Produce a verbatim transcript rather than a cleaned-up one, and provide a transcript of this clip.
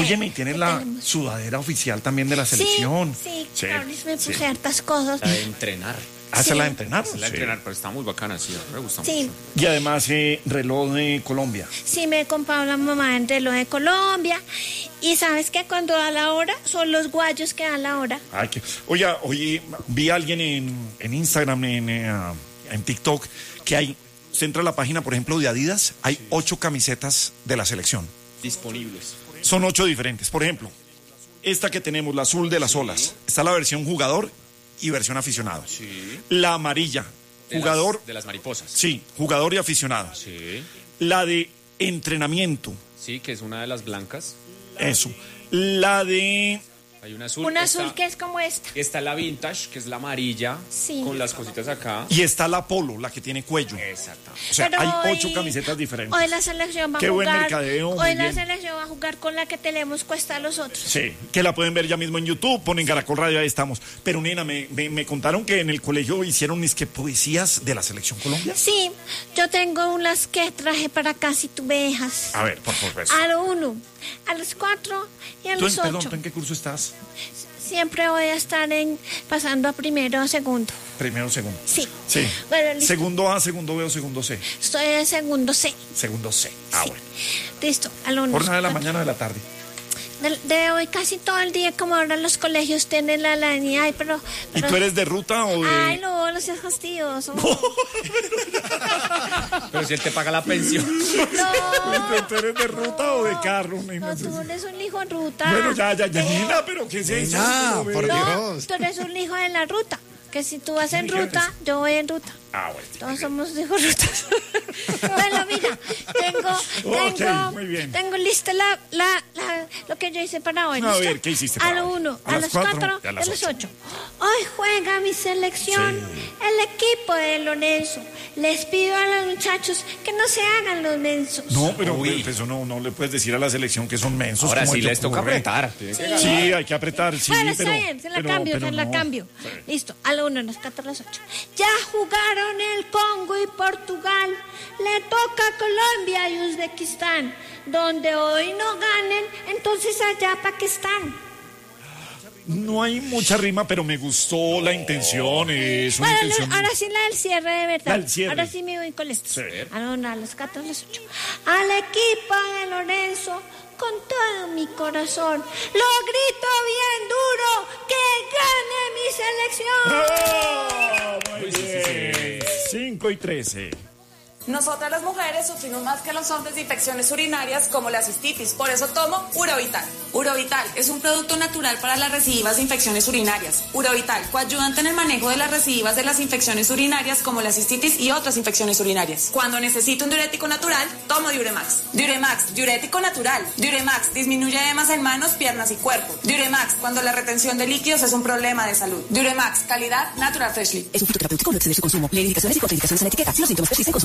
Óyeme, tienes la tenemos? sudadera oficial también de la selección. Sí, Sí, sí, claro, me puse sí. hartas cosas. La de entrenar. Hace Sí. la de entrenar. La de Sí. entrenar, pero está muy bacana, sí, me gusta Sí. mucho. Y además, eh, reloj de Colombia. Sí, me he comprado la mamá en reloj de Colombia. Y sabes que cuando da la hora, son los guayos que dan la hora. Ay, que... Oiga, oye, vi a alguien en, en Instagram, en, eh, en TikTok, que hay, se entra a la página, por ejemplo, de Adidas, hay ocho camisetas de la selección. Disponibles. Son ocho diferentes. Por ejemplo, esta que tenemos, la azul de las olas, está la versión jugador y versión aficionado. Sí. La amarilla, De jugador, las, de las mariposas. sí, jugador y aficionado. Sí. La de entrenamiento, Sí, que es una de las blancas. eso. La de... Hay una azul. Una está- azul que es como esta. Está la vintage, que es la amarilla, Sí. con las cositas acá. Y está la polo, la que tiene cuello. Exacto. O sea, Pero hay hoy- ocho camisetas diferentes. Hoy la selección va Qué a buen jugar. mercadeo, muy hoy la bien. selección va a jugar con la que tenemos cuesta a los otros. Sí, que la pueden ver ya mismo en YouTube, ponen Caracol Radio, ahí estamos. Pero nena, me, me, me contaron que en el colegio hicieron es que poesías de la Selección Colombia. Sí, yo tengo unas que traje para acá si tú me dejas. A ver, por favor. A lo uno, a los cuatro y a ¿Tú, los en- perdón, ocho. ¿tú en qué curso estás? Siempre voy a estar en pasando a primero o segundo. Primero, segundo. Sí. Sí. Bueno, listo. Segundo A, segundo B o segundo C. Estoy en segundo C. Segundo C. Ah, Sí. bueno. Listo, a lo uno. Jornada de la mañana o de la tarde. De, de hoy casi todo el día, como ahora los colegios tienen la línea. Ay, pero, ¿Y pero- tú eres de ruta o de...? Ay, no, no seas fastidioso. Pero si él te paga la pensión. No. ¿Tú eres de ruta o de carro? nena? No, tú eres un hijo en ruta. Bueno, ya, ya, ya, Eh, nena, pero ¿qué es eso? Nena, Pero, por ve. No, Dios. tú eres un hijo de la ruta. Que si tú vas en dijeron ruta, eso? yo voy en ruta. Ah, bueno. Todos somos hijos rutas. Bueno, mira, tengo, Ok, tengo, muy bien. tengo lista la, la, la- lo que yo hice para hoy. A ¿listo? ver, ¿qué hiciste A para lo hoy? uno, A a, las las cuatro cuatro y a y las a las ocho. ocho. Hoy juega mi selección, el equipo de Lorenzo. Les pido a los muchachos que no se hagan los mensos. No, pero Uy. pues, eso no, no le puedes decir a la selección que son mensos. Ahora ¿cómo sí te les toca ocurre? apretar. Tiene que ganar. Sí, hay que apretar, sí, Bueno, pero... está bien, se la pero- cambio, pero se la no. cambio. Listo, a lo uno, a las cuatro, a las ocho. Ya jugaron el Congo y Portugal. Le toca a Colombia y Uzbekistán. Donde hoy no ganen, entonces allá para qué están. No hay mucha rima, pero me gustó la intención, es una Bueno, intención... ahora sí la del cierre de verdad. La del cierre. Ahora sí me voy con esto. Sí. A lo uno, a las cuatro, a las ocho. Al equipo de Lorenzo, con todo mi corazón, lo grito bien duro, que gane mi selección. ¡Oh! Muy bien. cinco y trece. Nosotras las mujeres sufrimos más que los hombres de infecciones urinarias como la cistitis, por eso tomo Urovital. Urovital es un producto natural para las recidivas de infecciones urinarias. Urovital, coayudante en el manejo de las recidivas de las infecciones urinarias como la cistitis y otras infecciones urinarias. Cuando necesito un diurético natural, tomo Diuremax. Diuremax, diurético natural. Diuremax disminuye edemas en manos, piernas y cuerpo. Diuremax, cuando la retención de líquidos es un problema de salud. Diuremax, calidad Natural Freshly. Es un fitoterapéutico, no exceder su consumo. Leer indicaciones y contraindicaciones en la etiqueta. Si los síntomas persisten, consulte